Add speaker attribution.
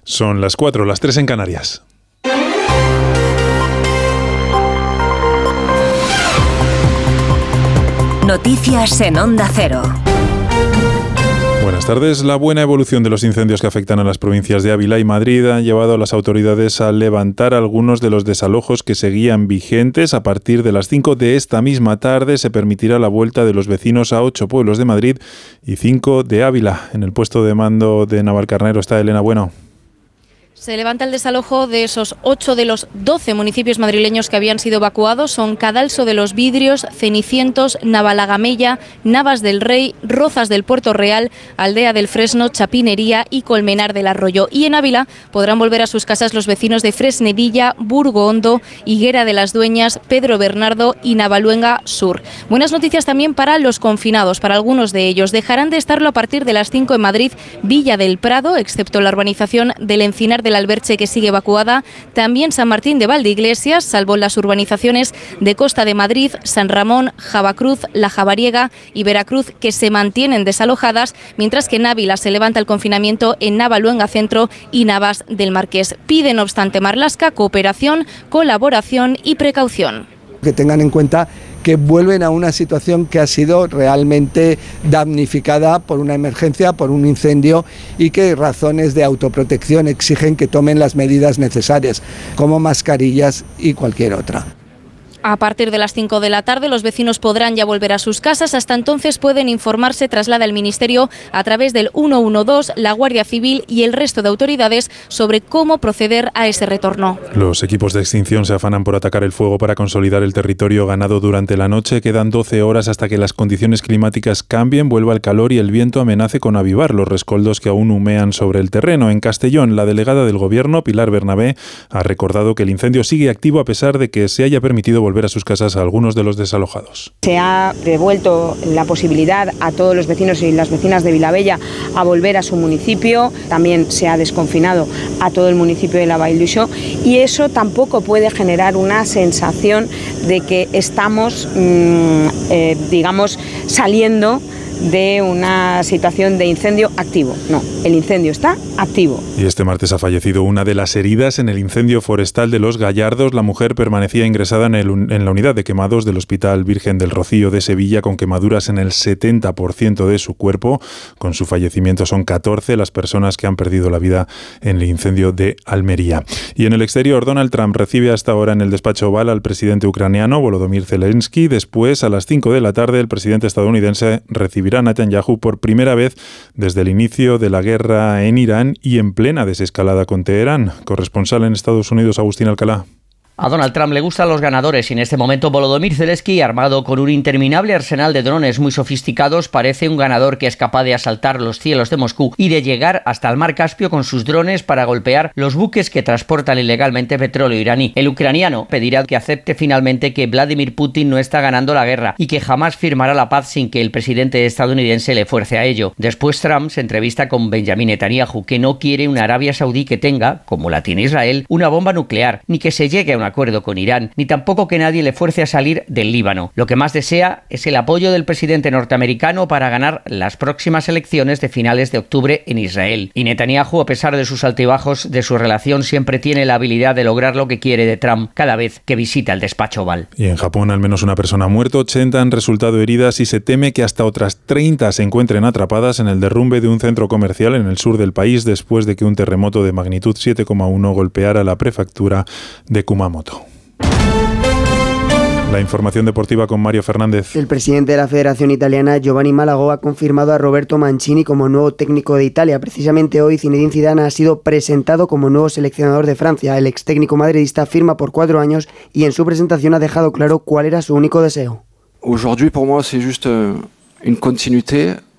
Speaker 1: Son las 4, las 3 en Canarias.
Speaker 2: Noticias en Onda Cero.
Speaker 1: Buenas tardes. La buena evolución de los incendios que afectan a las provincias de Ávila y Madrid han llevado a las autoridades a levantar algunos de los desalojos que seguían vigentes. A partir de las 5 de esta misma tarde se permitirá la vuelta de los vecinos a 8 pueblos de Madrid y 5 de Ávila. En el puesto de mando de Navalcarnero está Elena Bueno.
Speaker 3: Se levanta el desalojo de esos 8 de los 12 municipios madrileños que habían sido evacuados. Son Cadalso de los Vidrios, Cenicientos, Navalagamella, Navas del Rey, Rozas del Puerto Real, Aldea del Fresno, Chapinería y Colmenar del Arroyo. Y en Ávila podrán volver a sus casas los vecinos de Fresnedilla, Burgo Hondo, Higuera de las Dueñas, Pedro Bernardo y Navaluenga Sur. Buenas noticias también para los confinados. Para algunos de ellos dejarán de estarlo a partir de las 5 en Madrid, Villa del Prado, excepto la urbanización del Encinar del Alberche, que sigue evacuada. También San Martín de Valdeiglesias, salvo las urbanizaciones de Costa de Madrid, San Ramón, Javacruz, La Javariega y Veracruz, que se mantienen desalojadas, mientras que en Ávila se levanta el confinamiento en Navaluenga Centro y Navas del Marqués. Pide, no obstante, Marlaska cooperación, colaboración y precaución.
Speaker 4: Que tengan en cuenta que vuelven a una situación que ha sido realmente damnificada por una emergencia, por un incendio, y que razones de autoprotección exigen que tomen las medidas necesarias, como mascarillas y cualquier otra.
Speaker 3: A partir de las 5 de la tarde los vecinos podrán ya volver a sus casas. Hasta entonces pueden informarse, traslada el Ministerio a través del 112, la Guardia Civil y el resto de autoridades sobre cómo proceder a ese retorno.
Speaker 1: Los equipos de extinción se afanan por atacar el fuego para consolidar el territorio ganado durante la noche. Quedan 12 horas hasta que las condiciones climáticas cambien, vuelva el calor y el viento amenace con avivar los rescoldos que aún humean sobre el terreno. En Castellón, la delegada del Gobierno, Pilar Bernabé, ha recordado que el incendio sigue activo a pesar de que se haya permitido volver a sus casas a algunos de los desalojados.
Speaker 5: Se ha devuelto la posibilidad a todos los vecinos y las vecinas de Vilabella a volver a su municipio. También se ha desconfinado a todo el municipio de la Vall d'Uixó, y eso tampoco puede generar una sensación de que estamos, saliendo de una situación de incendio activo. No, el incendio está activo.
Speaker 1: Y este martes ha fallecido una de las heridas en el incendio forestal de Los Gallardos. La mujer permanecía ingresada en la unidad de quemados del Hospital Virgen del Rocío de Sevilla, con quemaduras en el 70% de su cuerpo. Con su fallecimiento son 14 las personas que han perdido la vida en el incendio de Almería. Y en el exterior, Donald Trump recibe hasta ahora en el despacho Oval al presidente ucraniano Volodymyr Zelensky. Después, a las 5 de la tarde, el presidente estadounidense recibirá a Netanyahu por primera vez desde el inicio de la guerra en Irán y en plena desescalada con Teherán. Corresponsal en Estados Unidos, Agustín Alcalá.
Speaker 6: A Donald Trump le gustan los ganadores y en este momento Volodymyr Zelensky, armado con un interminable arsenal de drones muy sofisticados, parece un ganador que es capaz de asaltar los cielos de Moscú y de llegar hasta el mar Caspio con sus drones para golpear los buques que transportan ilegalmente petróleo iraní. El ucraniano pedirá que acepte finalmente que Vladimir Putin no está ganando la guerra y que jamás firmará la paz sin que el presidente estadounidense le fuerce a ello. Después Trump se entrevista con Benjamin Netanyahu, que no quiere una Arabia Saudí que tenga, como la tiene Israel, una bomba nuclear, ni que se llegue a un acuerdo con Irán, ni tampoco que nadie le fuerce a salir del Líbano. Lo que más desea es el apoyo del presidente norteamericano para ganar las próximas elecciones de finales de octubre en Israel. Y Netanyahu, a pesar de sus altibajos de su relación, siempre tiene la habilidad de lograr lo que quiere de Trump cada vez que visita el despacho Oval.
Speaker 1: Y en Japón, al menos una persona ha muerto, 80 han resultado heridas y se teme que hasta otras 30 se encuentren atrapadas en el derrumbe de un centro comercial en el sur del país después de que un terremoto de magnitud 7,1 golpeara la prefectura de Kumamoto. La información deportiva con Mario Fernández.
Speaker 7: El presidente de la Federación Italiana, Giovanni Malagò, ha confirmado a Roberto Mancini como nuevo técnico de Italia. Precisamente hoy, Zinedine Zidane ha sido presentado como nuevo seleccionador de Francia. El ex técnico madridista firma por 4 años y en su presentación ha dejado claro cuál era su único deseo.
Speaker 8: Aujourd'hui, pour moi, c'est juste une continuité.